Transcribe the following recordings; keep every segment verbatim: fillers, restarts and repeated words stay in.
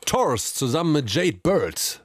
Torres zusammen mit Jade Bird.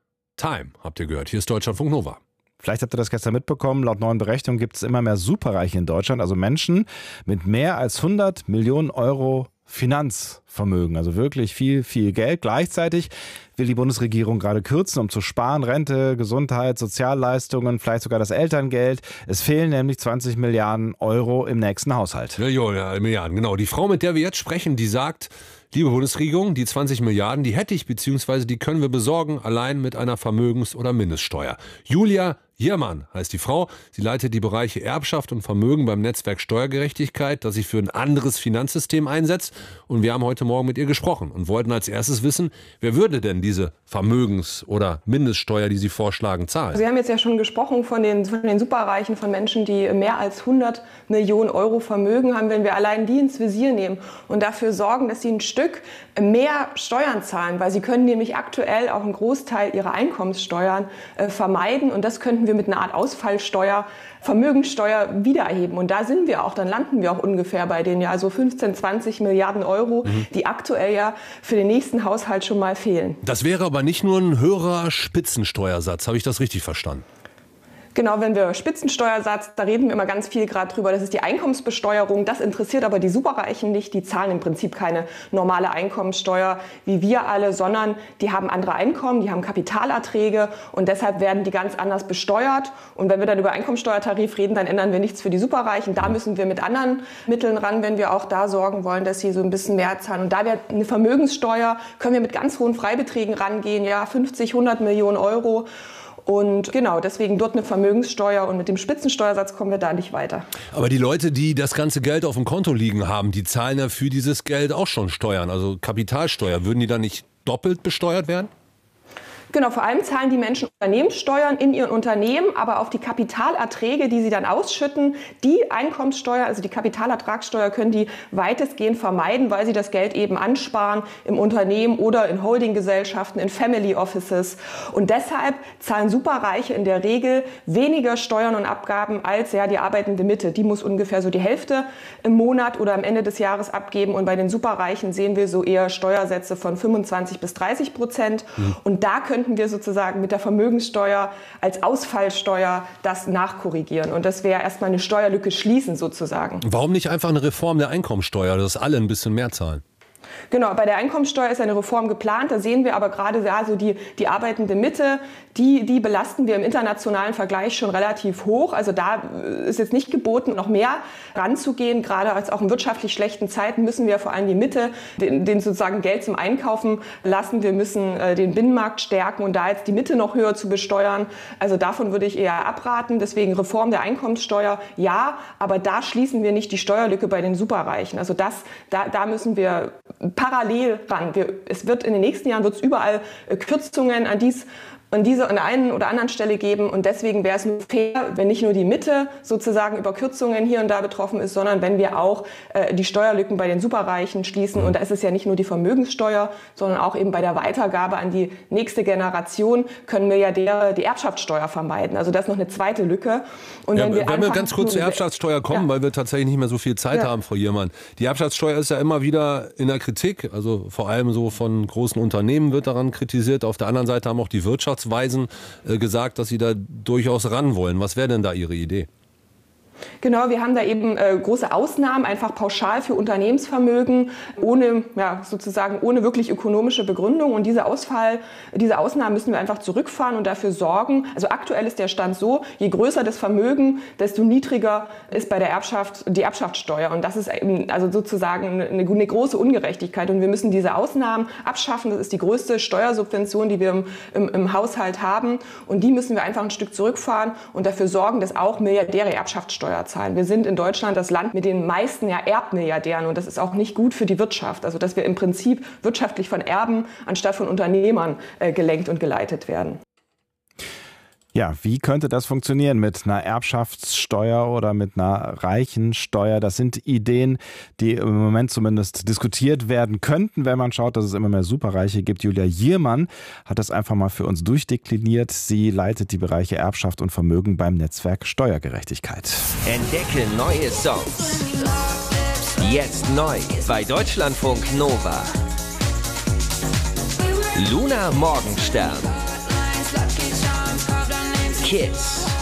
Time, habt ihr gehört. Hier ist Deutschlandfunk Nova. Vielleicht habt ihr das gestern mitbekommen, laut neuen Berechnungen gibt es immer mehr Superreiche in Deutschland, also Menschen mit mehr als hundert Millionen Euro Finanzvermögen, also wirklich viel, viel Geld. Gleichzeitig will die Bundesregierung gerade kürzen, um zu sparen, Rente, Gesundheit, Sozialleistungen, vielleicht sogar das Elterngeld. Es fehlen nämlich zwanzig Milliarden Euro im nächsten Haushalt. Millionen, ja, Milliarden, genau. Die Frau, mit der wir jetzt sprechen, die sagt, liebe Bundesregierung, die zwanzig Milliarden, die hätte ich, beziehungsweise die können wir besorgen, allein mit einer Vermögens- oder Mindeststeuer. Julia Jirmann heißt die Frau. Sie leitet die Bereiche Erbschaft und Vermögen beim Netzwerk Steuergerechtigkeit, das sich für ein anderes Finanzsystem einsetzt. Und wir haben heute Morgen mit ihr gesprochen und wollten als erstes wissen, wer würde denn diese Vermögens- oder Mindeststeuer, die Sie vorschlagen, zahlen? Sie haben jetzt ja schon gesprochen von den, von den Superreichen, von Menschen, die mehr als hundert Millionen Euro Vermögen haben. Wenn wir allein die ins Visier nehmen und dafür sorgen, dass sie ein Stück mehr Steuern zahlen, weil sie können nämlich aktuell auch einen Großteil ihrer Einkommenssteuern äh, vermeiden. Und das könnten wir mit einer Art Ausfallsteuer, Vermögenssteuer wiedererheben. Und da sind wir auch, dann landen wir auch ungefähr bei den ja so fünfzehn, zwanzig Milliarden Euro, mhm. die aktuell ja für den nächsten Haushalt schon mal fehlen. Das wäre aber nicht nur ein höherer Spitzensteuersatz, habe ich das richtig verstanden? Genau, wenn wir Spitzensteuersatz, da reden wir immer ganz viel gerade drüber, das ist die Einkommensbesteuerung. Das interessiert aber die Superreichen nicht. Die zahlen im Prinzip keine normale Einkommenssteuer wie wir alle, sondern die haben andere Einkommen, die haben Kapitalerträge und deshalb werden die ganz anders besteuert. Und wenn wir dann über Einkommenssteuertarif reden, dann ändern wir nichts für die Superreichen. Da müssen wir mit anderen Mitteln ran, wenn wir auch da sorgen wollen, dass sie so ein bisschen mehr zahlen. Und da wäre eine Vermögenssteuer, können wir mit ganz hohen Freibeträgen rangehen, ja fünfzig, hundert Millionen Euro. Und genau, deswegen dort eine Vermögenssteuer und mit dem Spitzensteuersatz kommen wir da nicht weiter. Aber die Leute, die das ganze Geld auf dem Konto liegen haben, die zahlen ja für dieses Geld auch schon Steuern, also Kapitalsteuer. Würden die dann nicht doppelt besteuert werden? Genau, vor allem zahlen die Menschen Unternehmenssteuern in ihren Unternehmen, aber auf die Kapitalerträge, die sie dann ausschütten, die Einkommenssteuer, also die Kapitalertragssteuer, können die weitestgehend vermeiden, weil sie das Geld eben ansparen im Unternehmen oder in Holdinggesellschaften, in Family Offices. Und deshalb zahlen Superreiche in der Regel weniger Steuern und Abgaben als ja die arbeitende Mitte. Die muss ungefähr so die Hälfte im Monat oder am Ende des Jahres abgeben. Und bei den Superreichen sehen wir so eher Steuersätze von fünfundzwanzig bis dreißig Prozent. Mhm. Und da können könnten wir sozusagen mit der Vermögenssteuer als Ausfallsteuer das nachkorrigieren. Und das wäre erstmal eine Steuerlücke schließen sozusagen. Warum nicht einfach eine Reform der Einkommensteuer, dass alle ein bisschen mehr zahlen? Genau, bei der Einkommensteuer ist eine Reform geplant. Da sehen wir aber gerade ja, so die, die arbeitende Mitte, die, die belasten wir im internationalen Vergleich schon relativ hoch. Also da ist jetzt nicht geboten, noch mehr ranzugehen. Gerade als auch in wirtschaftlich schlechten Zeiten müssen wir vor allem die Mitte, den, den sozusagen Geld zum Einkaufen lassen. Wir müssen äh, den Binnenmarkt stärken und da jetzt die Mitte noch höher zu besteuern. Also davon würde ich eher abraten. Deswegen Reform der Einkommenssteuer, ja, aber da schließen wir nicht die Steuerlücke bei den Superreichen. Also das, da, da müssen wir parallel ran. Wir, es wird in den nächsten Jahren wird es überall äh, Kürzungen an dies an dieser an der einen oder anderen Stelle geben und deswegen wäre es nur fair, wenn nicht nur die Mitte sozusagen über Kürzungen hier und da betroffen ist, sondern wenn wir auch äh, die Steuerlücken bei den Superreichen schließen und da ist es ja nicht nur die Vermögenssteuer, sondern auch eben bei der Weitergabe an die nächste Generation können wir ja der, die Erbschaftssteuer vermeiden. Also das ist noch eine zweite Lücke. Und ja, wenn wir, wenn wir ganz kurz zur Erbschaftssteuer kommen, ja. weil wir tatsächlich nicht mehr so viel Zeit ja. haben, Frau Jirmann. Die Erbschaftssteuer ist ja immer wieder in der Kritik, also vor allem so von großen Unternehmen wird daran kritisiert. Auf der anderen Seite haben auch die Wirtschafts Weisen äh, gesagt, dass sie da durchaus ran wollen. Was wäre denn da Ihre Idee? Genau, wir haben da eben äh, große Ausnahmen, einfach pauschal für Unternehmensvermögen, ohne, ja, sozusagen ohne wirklich ökonomische Begründung. Und diese Ausfall, diese Ausnahmen müssen wir einfach zurückfahren und dafür sorgen. Also aktuell ist der Stand so, je größer das Vermögen, desto niedriger ist bei der Erbschaft die Erbschaftssteuer. Und das ist eben, also sozusagen eine, eine große Ungerechtigkeit. Und wir müssen diese Ausnahmen abschaffen. Das ist die größte Steuersubvention, die wir im, im, im Haushalt haben. Und die müssen wir einfach ein Stück zurückfahren und dafür sorgen, dass auch Milliardäre Erbschaftssteuer zahlen. Wir sind in Deutschland das Land mit den meisten ja, Erbmilliardären und das ist auch nicht gut für die Wirtschaft. Also dass wir im Prinzip wirtschaftlich von Erben anstatt von Unternehmern äh, gelenkt und geleitet werden. Ja, wie könnte das funktionieren mit einer Erbschaftssteuer oder mit einer Reichensteuer? Das sind Ideen, die im Moment zumindest diskutiert werden könnten, wenn man schaut, dass es immer mehr Superreiche gibt. Julia Jirmann hat das einfach mal für uns durchdekliniert. Sie leitet die Bereiche Erbschaft und Vermögen beim Netzwerk Steuergerechtigkeit. Entdecke neue Songs. Jetzt neu bei Deutschlandfunk Nova. Luna Morgenstern. Kiss.